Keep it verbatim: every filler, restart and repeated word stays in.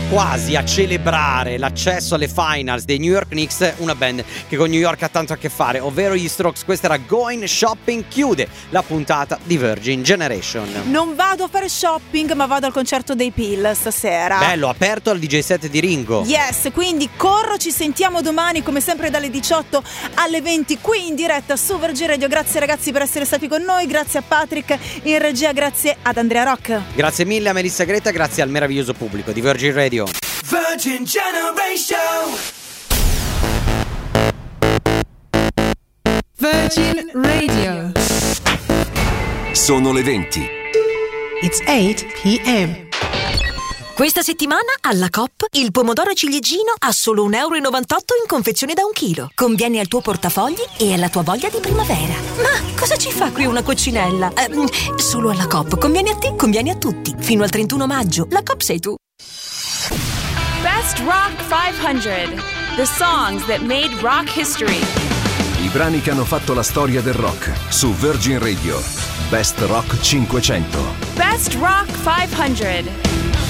quasi a celebrare l'accesso alle finals dei New York Knicks una band che con New York ha tanto a che fare, ovvero gli Strokes. Questa era Going Shopping, chiude la puntata di Virgin Generation. Non vado a fare shopping, ma vado al concerto dei Peel stasera. Bello, aperto al D J set di Ringo. Yes, quindi corro, ci sentiamo domani come sempre dalle diciotto alle venti qui in diretta su Virgin Radio. Grazie ragazzi per essere stati con noi, grazie a Patrick in regia, grazie ad Andrea Rock. Grazie mille a Melissa Greta, grazie al meraviglioso pubblico di Virgin Radio. Virgin Generation. Virgin Radio. Sono le venti. It's eight p.m. Questa settimana alla Coop il pomodoro ciliegino a solo un euro e novantotto in confezione da un chilo. Conviene al tuo portafogli e alla tua voglia di primavera. Ma cosa ci fa qui una coccinella? Eh, solo alla Coop. Conviene a te, conviene a tutti. Fino al trentuno maggio. La Coop sei tu. Best Rock cinquecento. The songs that made rock history. I brani che hanno fatto la storia del rock su Virgin Radio. Best Rock cinquecento. Best Rock cinquecento.